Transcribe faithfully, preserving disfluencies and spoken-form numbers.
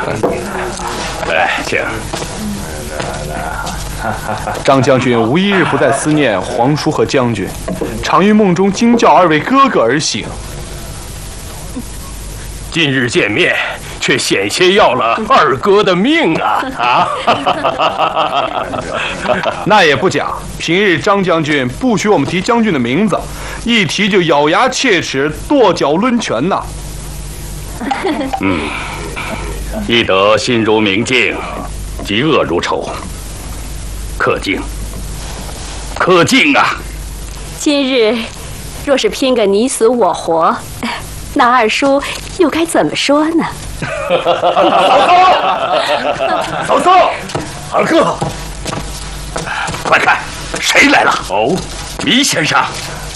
来，请。 张将军无一日不在思念皇叔和将军，常于梦中惊叫二位哥哥而醒。 今日见面，却险些要了二哥的命啊！啊！ 那也不假，平日张将军不许我们提将军的名字，一提就咬牙切齿、跺脚抡拳呐。 嗯，翼德心如明镜，嫉恶如仇，可敬，可敬啊！ 今日若是拼个你死我活，那二叔又该怎么说呢？ 嫂嫂，二哥，快看，谁来了？哦，糜先生。